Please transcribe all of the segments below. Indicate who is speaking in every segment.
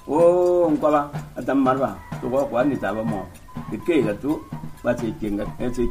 Speaker 1: o ngwaba atam marba to ko kwani taba mo ke ga tu ba ce kenga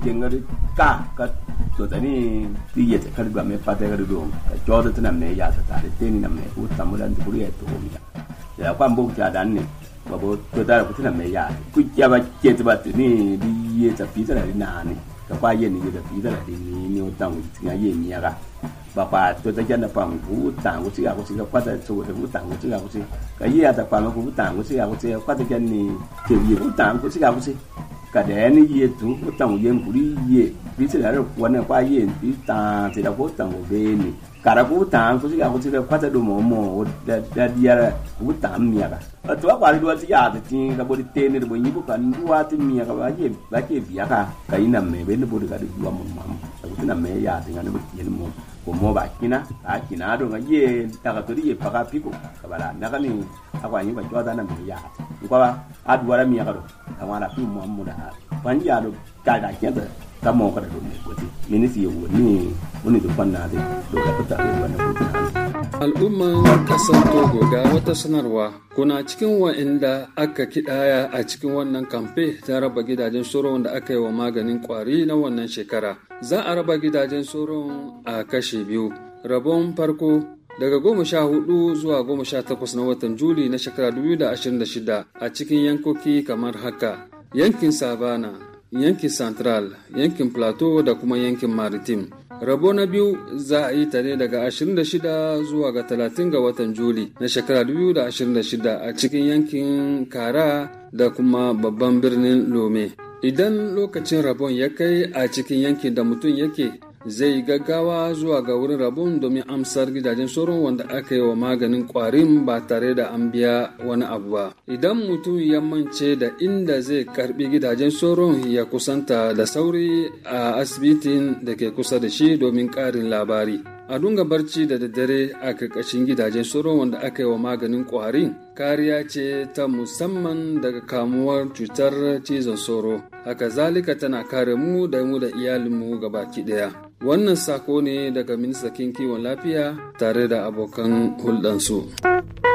Speaker 1: ka to tani tiye ta karba me fata ga do ka jodo tana me ya ta tare teni na me ku tamudan ku ya to mi ya kwa mbo ta dan ne babo to tare ku tana me ya ku ya ba ke ta ba ni di ye ta fi ta na ni ka kwa ye ni da fi ta ni o tang ti ga ye ni ga ba pa to ta jana pa ku tang ku ga ku ga kwa ta so ku tang ku ga ku ka ye ya ta pa ku tang ku ga ku kwa ta jan ni ke ye ku tang ku ga ku ka de ni ye tu ku tang ye ku ye bi se la ro na kwa ye bi ta se la ku tang ku be ni ka ra ku tang ku ga kwa ta do mo da dia ku tang mi ga to kwa ri do ti ya ti ka bo di te ni bo ni ku kan wa ti mi ga ba ke bi ka ina me be ni bo ga di wa mo ku na me ya ti ga ni bo ti ni mo ko mo ba kina a kina do ga ye ta ka to ye pa ka pi ko ka ba la na ka ni akwa ni ba jo da na me ya ko ba a du wa mi ga do ka wa la pi mo mo da ban ya do ka da ke da ta mo ka da do ne ko ti ni si yo ni wani do fan na de do ka ta do wannan ko ta
Speaker 2: al'umman kasar Togo ga wata sanarwa kuna cikin wa'inda aka kidaya a cikin wannan kamfe ta raba gidajen soron da aka yi wa maganin kwari na wannan shekara. Za a raba gidajen soron a kashe biyu. Rabon farko daga 14 zuwa 18 na watan Juli na shekara 2026 a cikin yankoki kamar haka: yankin Savana, yankin Central, yankin Plateau da kuma yankin Maritime. Rabo na biyu za a yi ta ne daga 26 zuwa ga 30 ga watan Juli na shekara 2026 a cikin yankin Kara da kuma babban birnin Lome. Idan lokacin rabon ya kai a cikin yankin da mutum yake, zai gaggawa zuwa ga wurin rabon domin amsar gidajen sauron wanda aka yi wa maganin kwarin ba tare da an biya wani abu ba. Idan mutum ya mance da inda zai karbi gidajen sauron, ya kusanta da sauri a asibitin da ke kusa da shi domin karin labari. A dunga barci da daddare a karkashin gidajen sauron wanda aka yi wa maganin kwarin kariya ce ta musamman daga kamuwar cutar cizon sauro. Haka zalika tana kare mu da iyalinmu gabaki daya. Wannan sako ne daga ministan kiwon lafiya tare da abokan hulɗansu.